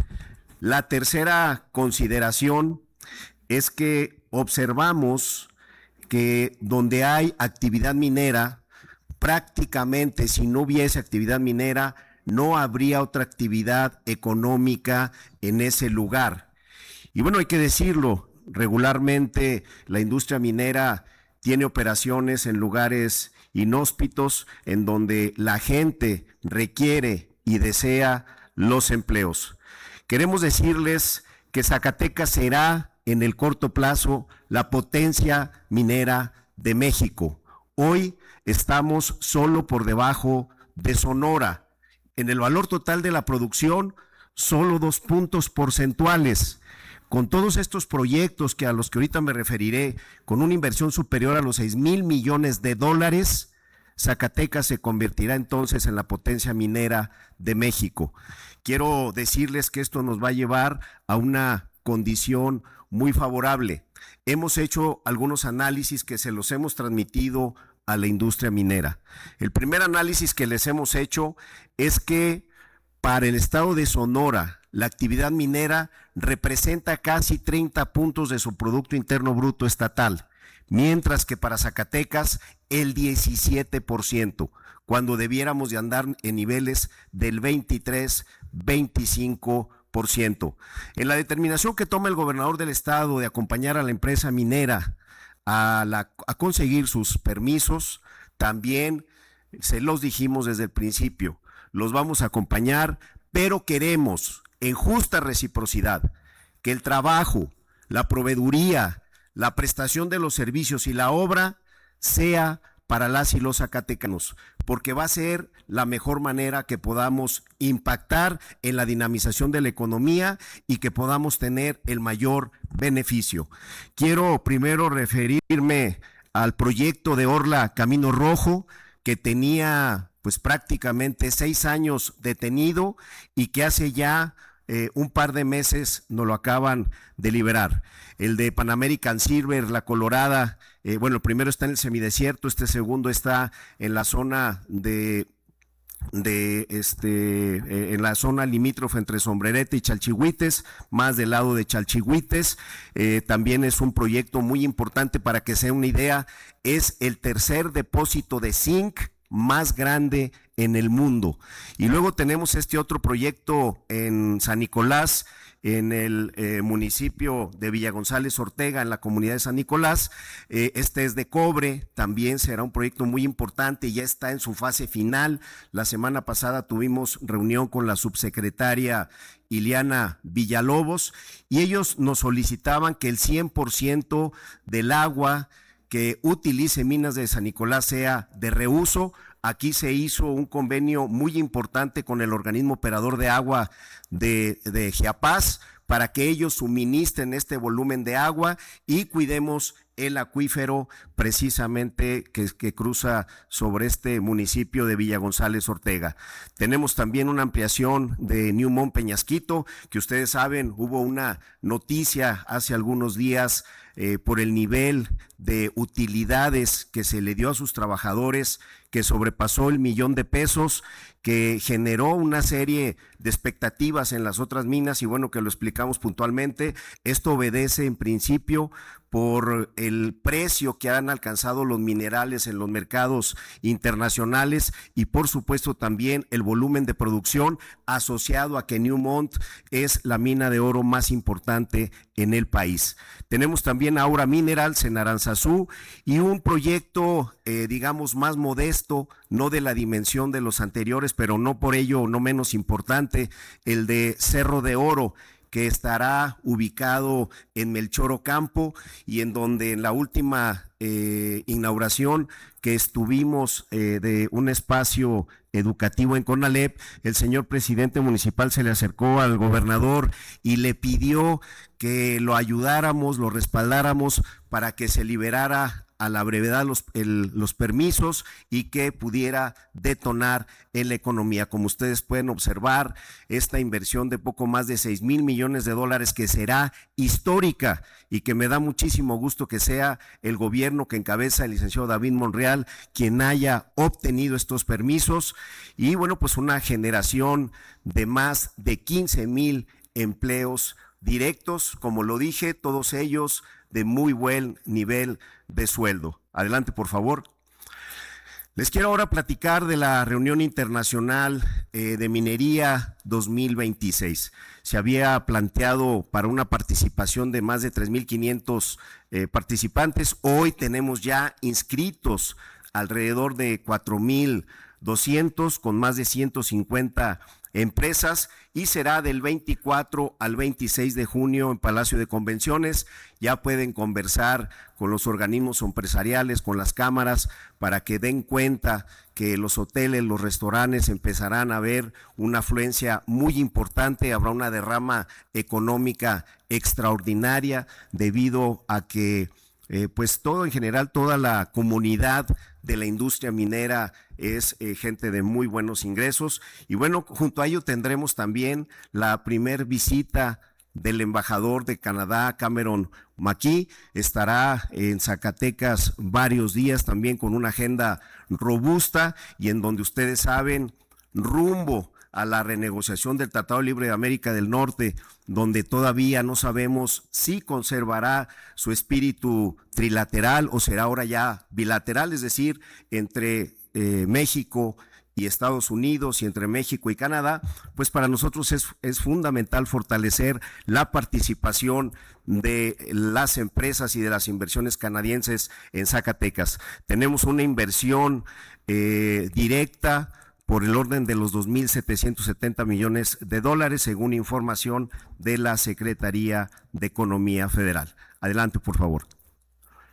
La tercera consideración es que observamos que donde hay actividad minera, prácticamente si no hubiese actividad minera, no habría otra actividad económica en ese lugar. Y bueno, hay que decirlo, regularmente la industria minera tiene operaciones en lugares inhóspitos en donde la gente requiere y desea los empleos. Queremos decirles que Zacatecas será en el corto plazo la potencia minera de México. Hoy estamos solo por debajo de Sonora. En el valor total de la producción, solo dos puntos porcentuales. Con todos estos proyectos que a los que ahorita me referiré, con una inversión superior a los seis mil millones de dólares, Zacatecas se convertirá entonces en la potencia minera de México. Quiero decirles que esto nos va a llevar a una condición muy favorable. Hemos hecho algunos análisis que se los hemos transmitido a la industria minera. El primer análisis que les hemos hecho es que para el estado de Sonora, la actividad minera representa casi treinta puntos de su Producto Interno Bruto estatal, mientras que para Zacatecas el diecisiete por ciento, cuando debiéramos de andar en niveles del veintitrés, veinticinco por ciento. En la determinación que toma el gobernador del estado de acompañar a la empresa minera a, la, a conseguir sus permisos, también se los dijimos desde el principio, los vamos a acompañar, pero queremos en justa reciprocidad que el trabajo, la proveeduría, la prestación de los servicios y la obra sea para las y los zacatecanos, porque va a ser la mejor manera que podamos impactar en la dinamización de la economía y que podamos tener el mayor beneficio. Quiero primero referirme al proyecto de Orla Camino Rojo, que tenía pues prácticamente seis años detenido y que hace ya eh, un par de meses nos lo acaban de liberar. El de Pan American Silver, La Colorada, eh, bueno, el primero está en el semidesierto, este segundo está en la zona de de este eh, en la zona limítrofe entre Sombrerete y Chalchihuites, más del lado de Chalchihuites. Eh, también es un proyecto muy importante. Para que sea una idea, es el tercer depósito de zinc más grande en el mundo. Y luego tenemos este otro proyecto en San Nicolás, en el eh, municipio de Villa González Ortega, en la comunidad de San Nicolás. Eh, este es de cobre, también será un proyecto muy importante, ya está en su fase final. La semana pasada tuvimos reunión con la subsecretaria Ileana Villalobos y ellos nos solicitaban que el cien por ciento del agua que utilice Minas de San Nicolás sea de reuso. Aquí se hizo un convenio muy importante con el organismo operador de agua de, de Chiapas para que ellos suministren este volumen de agua y cuidemos el acuífero precisamente que, que cruza sobre este municipio de Villa González Ortega. Tenemos también una ampliación de Newmont Peñasquito, que ustedes saben, hubo una noticia hace algunos días eh, por el nivel de utilidades que se le dio a sus trabajadores, que sobrepasó el millón de pesos, que generó una serie de expectativas en las otras minas y bueno, que lo explicamos puntualmente. Esto obedece en principio por el precio que han alcanzado los minerales en los mercados internacionales y por supuesto también el volumen de producción asociado a que Newmont es la mina de oro más importante en el país. Tenemos también Aura Minerals en Aranzazú y un proyecto eh, digamos más modesto, no de la dimensión de los anteriores, pero no por ello no menos importante, el de Cerro de Oro, que estará ubicado en Melchor Ocampo y en donde en la última eh, inauguración que estuvimos eh, de un espacio educativo en Conalep, el señor presidente municipal se le acercó al gobernador y le pidió que lo ayudáramos, lo respaldáramos para que se liberara a la brevedad los, el, los permisos y que pudiera detonar en la economía. Como ustedes pueden observar, esta inversión de poco más de seis mil millones de dólares que será histórica y que me da muchísimo gusto que sea el gobierno que encabeza el licenciado David Monreal quien haya obtenido estos permisos y bueno, pues una generación de más de quince mil empleos directos, como lo dije, todos ellos de muy buen nivel de sueldo. Adelante, por favor. Les quiero ahora platicar de la reunión internacional eh, de minería dos mil veintiséis. Se había planteado para una participación de más de tres mil quinientos eh, participantes. Hoy tenemos ya inscritos alrededor de cuatro mil doscientos con más de ciento cincuenta empresas y será del veinticuatro al veintiséis de junio en Palacio de Convenciones. Ya pueden conversar con los organismos empresariales, con las cámaras, para que den cuenta que los hoteles, los restaurantes empezarán a ver una afluencia muy importante, habrá una derrama económica extraordinaria debido a que Eh, pues todo en general, toda la comunidad de la industria minera es eh, gente de muy buenos ingresos y bueno, junto a ello tendremos también la primer visita del embajador de Canadá, Cameron McKee. Estará en Zacatecas varios días también con una agenda robusta y en donde ustedes saben, rumbo a la renegociación del Tratado Libre de América del Norte, donde todavía no sabemos si conservará su espíritu trilateral o será ahora ya bilateral, es decir, entre eh, México y Estados Unidos y entre México y Canadá, pues para nosotros es, es fundamental fortalecer la participación de las empresas y de las inversiones canadienses en Zacatecas. Tenemos una inversión eh, directa por el orden de los dos mil setecientos setenta millones de dólares, según información de la Secretaría de Economía Federal. Adelante, por favor.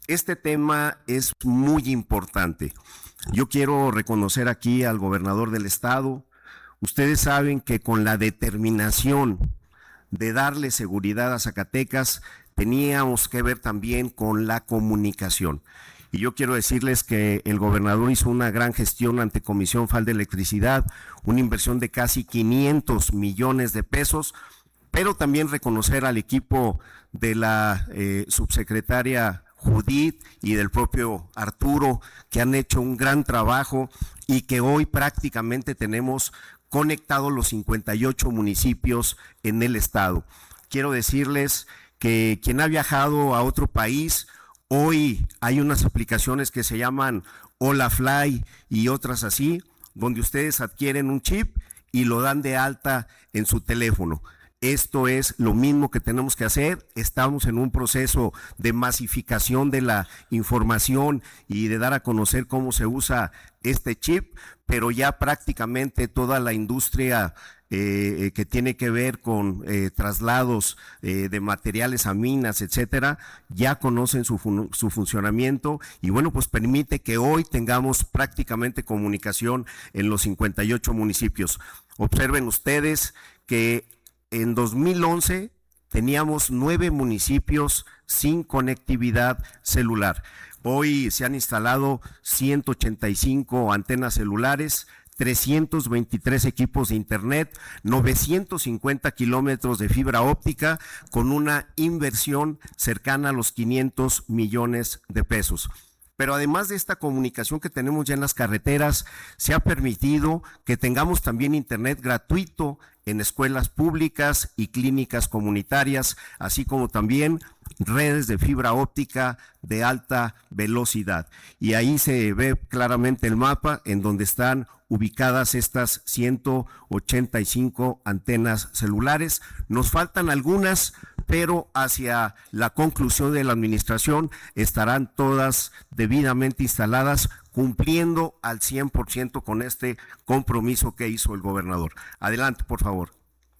Este tema es muy importante. Yo quiero reconocer aquí al gobernador del estado. Ustedes saben que con la determinación de darle seguridad a Zacatecas, teníamos que ver también con la comunicación. Y yo quiero decirles que el gobernador hizo una gran gestión ante Comisión Federal de Electricidad, una inversión de casi quinientos millones de pesos, pero también reconocer al equipo de la eh, subsecretaria Judith y del propio Arturo, que han hecho un gran trabajo y que hoy prácticamente tenemos conectados los cincuenta y ocho municipios en el estado. Quiero decirles que quien ha viajado a otro país, hoy hay unas aplicaciones que se llaman Hola Fly y otras así, donde ustedes adquieren un chip y lo dan de alta en su teléfono. Esto es lo mismo que tenemos que hacer. Estamos en un proceso de masificación de la información y de dar a conocer cómo se usa este chip, pero ya prácticamente toda la industria eh, que tiene que ver con eh, traslados eh, de materiales a minas, etcétera, ya conocen su, fun su funcionamiento y bueno, pues permite que hoy tengamos prácticamente comunicación en los cincuenta y ocho municipios. Observen ustedes que en dos mil once teníamos nueve municipios sin conectividad celular. Hoy se han instalado ciento ochenta y cinco antenas celulares, trescientos veintitrés equipos de internet, novecientos cincuenta kilómetros de fibra óptica con una inversión cercana a los quinientos millones de pesos. Pero además de esta comunicación que tenemos ya en las carreteras, se ha permitido que tengamos también internet gratuito en escuelas públicas y clínicas comunitarias, así como también redes de fibra óptica de alta velocidad. Y ahí se ve claramente el mapa en donde están ubicadas estas ciento ochenta y cinco antenas celulares. Nos faltan algunas, pero hacia la conclusión de la administración estarán todas debidamente instaladas, cumpliendo al cien por ciento con este compromiso que hizo el gobernador. Adelante, por favor.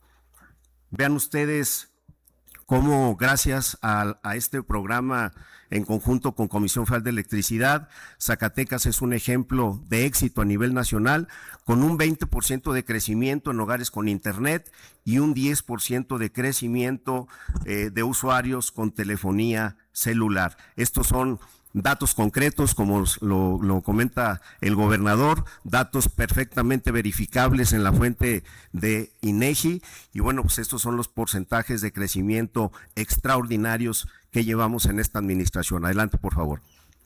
Vean ustedes cómo gracias a, a este programa en conjunto con Comisión Federal de Electricidad, Zacatecas es un ejemplo de éxito a nivel nacional, con un veinte por ciento de crecimiento en hogares con internet y un diez por ciento de crecimiento eh, de usuarios con telefonía celular. Estos son datos concretos, como lo, lo comenta el gobernador, datos perfectamente verificables en la fuente de INEGI, y bueno, pues estos son los porcentajes de crecimiento extraordinarios que llevamos en esta administración. Adelante, por favor.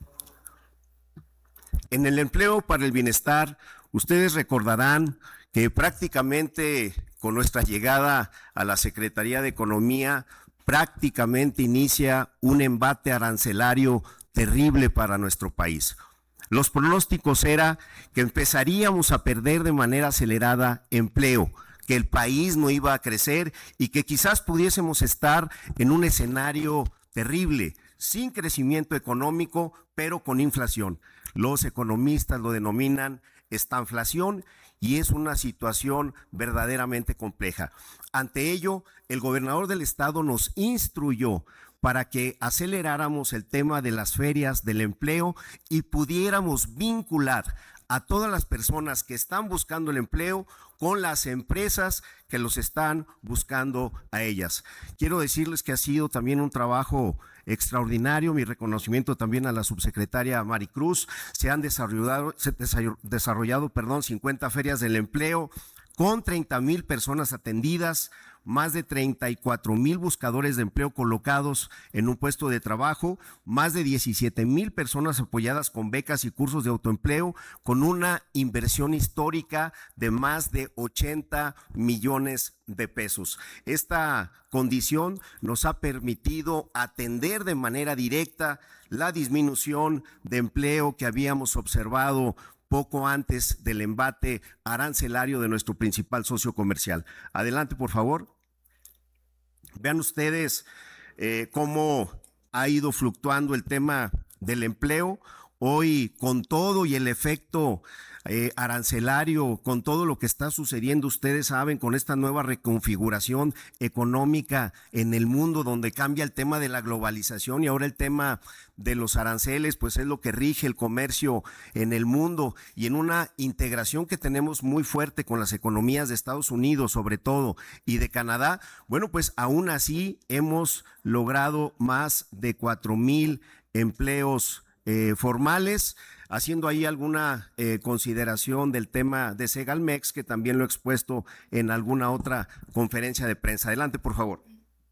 En el empleo para el bienestar, ustedes recordarán que prácticamente con nuestra llegada a la Secretaría de Economía, prácticamente inicia un embate arancelario terrible para nuestro país. Los pronósticos era que empezaríamos a perder de manera acelerada empleo, que el país no iba a crecer y que quizás pudiésemos estar en un escenario terrible, sin crecimiento económico, pero con inflación. Los economistas lo denominan estanflación y es una situación verdaderamente compleja. Ante ello, el gobernador del estado nos instruyó para que aceleráramos el tema de las ferias del empleo y pudiéramos vincular a todas las personas que están buscando el empleo con las empresas que los están buscando a ellas. Quiero decirles que ha sido también un trabajo extraordinario, mi reconocimiento también a la subsecretaria Maricruz. Se han desarrollado, se desarrollado perdón, cincuenta ferias del empleo con treinta mil personas atendidas, más de treinta y cuatro mil buscadores de empleo colocados en un puesto de trabajo, más de diecisiete mil personas apoyadas con becas y cursos de autoempleo, con una inversión histórica de más de ochenta millones de pesos. Esta condición nos ha permitido atender de manera directa la disminución de empleo que habíamos observado poco antes del embate arancelario de nuestro principal socio comercial. Adelante, por favor. Vean ustedes eh, cómo ha ido fluctuando el tema del empleo. hoy con todo y el efecto Eh, arancelario, con todo lo que está sucediendo, ustedes saben, con esta nueva reconfiguración económica en el mundo, donde cambia el tema de la globalización y ahora el tema de los aranceles, pues es lo que rige el comercio en el mundo, y en una integración que tenemos muy fuerte con las economías de Estados Unidos, sobre todo, y de Canadá. Bueno, pues aún así hemos logrado más de cuatro mil empleos eh, formales, haciendo ahí alguna eh, consideración del tema de Segalmex, que también lo he expuesto en alguna otra conferencia de prensa. Adelante, por favor.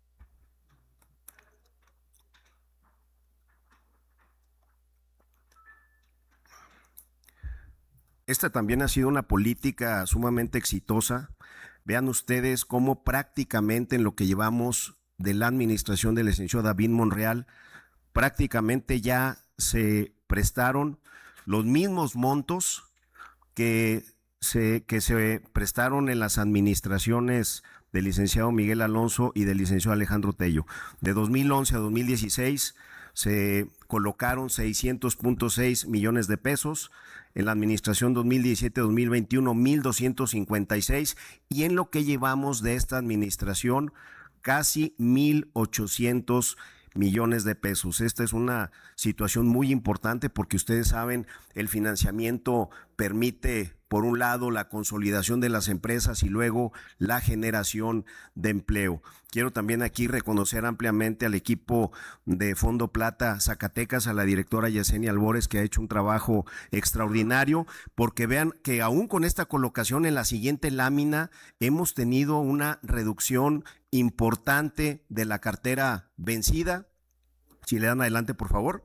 Esta también ha sido una política sumamente exitosa. Vean ustedes cómo prácticamente en lo que llevamos de la administración del licenciado David Monreal, prácticamente ya se prestaron los mismos montos que se, que se prestaron en las administraciones del licenciado Miguel Alonso y del licenciado Alejandro Tello. De dos mil once a dos mil dieciséis se colocaron seiscientos punto seis millones de pesos, en la administración dos mil diecisiete a dos mil veintiuno mil doscientos cincuenta y seis, y en lo que llevamos de esta administración casi mil ochocientos millones de pesos. Esta es una situación muy importante porque ustedes saben, el financiamiento permite, por un lado, la consolidación de las empresas y luego la generación de empleo. Quiero también aquí reconocer ampliamente al equipo de Fondo Plata Zacatecas, a la directora Yesenia Albores, que ha hecho un trabajo extraordinario, porque vean que aún con esta colocación en la siguiente lámina hemos tenido una reducción importante de la cartera vencida. Si le dan adelante, por favor.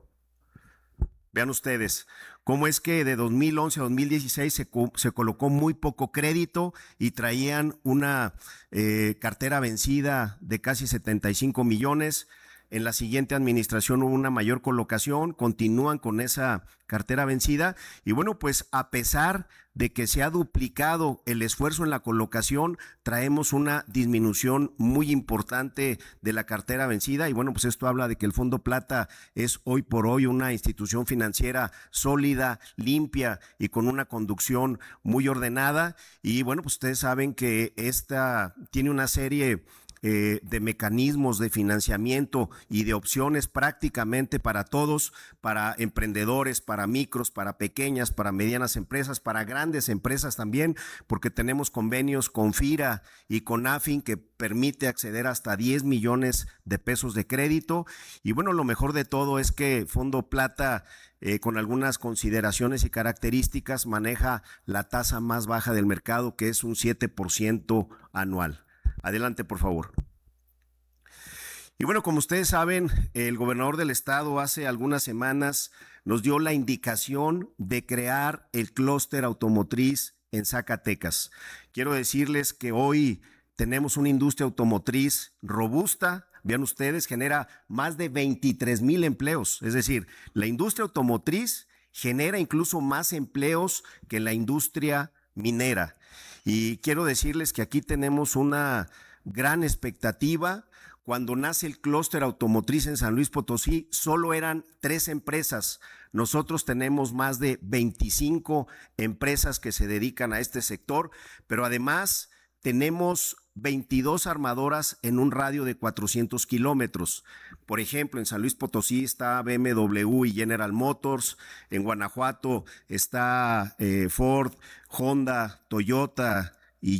Vean ustedes cómo es que de dos mil once a dos mil dieciséis se, se colocó muy poco crédito y traían una eh, cartera vencida de casi setenta y cinco millones. En la siguiente administración hubo una mayor colocación, continúan con esa cartera vencida y bueno, pues a pesar de que se ha duplicado el esfuerzo en la colocación, traemos una disminución muy importante de la cartera vencida y bueno, pues esto habla de que el Fondo Plata es hoy por hoy una institución financiera sólida, limpia y con una conducción muy ordenada y bueno, pues ustedes saben que esta tiene una serie Eh, de mecanismos de financiamiento y de opciones prácticamente para todos, para emprendedores, para micros, para pequeñas, para medianas empresas, para grandes empresas también, porque tenemos convenios con FIRA y con AFIN que permite acceder hasta diez millones de pesos de crédito. Y bueno, lo mejor de todo es que Fondo Plata, eh, con algunas consideraciones y características, maneja la tasa más baja del mercado, que es un siete por ciento anual. Adelante, por favor. Y bueno, como ustedes saben, el gobernador del estado hace algunas semanas nos dio la indicación de crear el clúster automotriz en Zacatecas. Quiero decirles que hoy tenemos una industria automotriz robusta. Vean ustedes, genera más de veintitrés mil empleos. Es decir, la industria automotriz genera incluso más empleos que la industria minera. Y quiero decirles que aquí tenemos una gran expectativa. Cuando nace el clúster automotriz en San Luis Potosí, solo eran tres empresas. Nosotros tenemos más de veinticinco empresas que se dedican a este sector, pero además tenemos veintidós armadoras en un radio de cuatrocientos kilómetros. Por ejemplo, en San Luis Potosí está B M W y General Motors, en Guanajuato está eh, Ford, Honda, Toyota y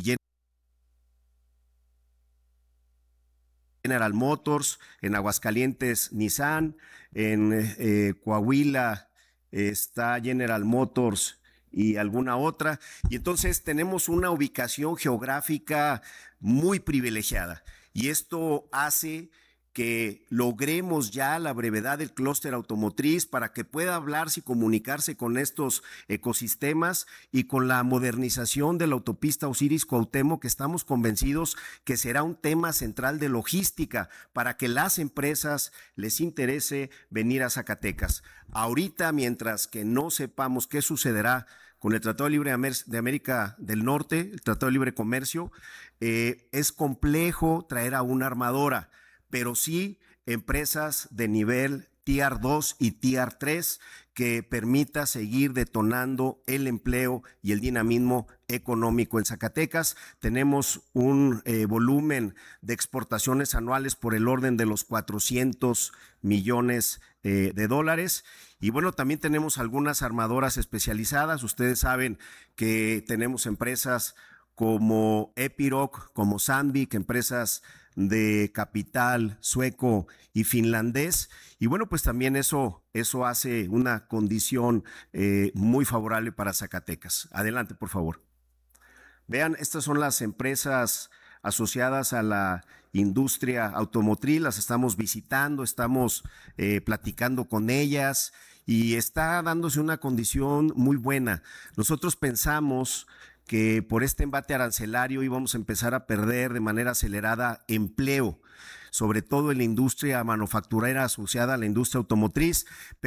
General Motors, en Aguascalientes Nissan, en eh, Coahuila está General Motors y alguna otra, y entonces tenemos una ubicación geográfica muy privilegiada y esto hace que logremos ya a la brevedad el clúster automotriz para que pueda hablarse y comunicarse con estos ecosistemas y con la modernización de la autopista Osiris-Cuauhtémoc, que estamos convencidos que será un tema central de logística para que las empresas les interese venir a Zacatecas. Ahorita, mientras que no sepamos qué sucederá con el Tratado Libre de América del Norte, el Tratado de Libre Comercio, eh, es complejo traer a una armadora, pero sí empresas de nivel Tier dos y Tier tres, que permita seguir detonando el empleo y el dinamismo económico en Zacatecas. Tenemos un eh, volumen de exportaciones anuales por el orden de los cuatrocientos millones eh, de dólares. Y bueno, también tenemos algunas armadoras especializadas. Ustedes saben que tenemos empresas como Epiroc, como Sandvik, empresas de capital sueco y finlandés. Y bueno, pues también eso, eso hace una condición eh, muy favorable para Zacatecas. Adelante, por favor. Vean, estas son las empresas asociadas a la industria automotriz, las estamos visitando, estamos eh, platicando con ellas y está dándose una condición muy buena. Nosotros pensamos que por este embate arancelario íbamos a empezar a perder de manera acelerada empleo, sobre todo en la industria manufacturera asociada a la industria automotriz, pero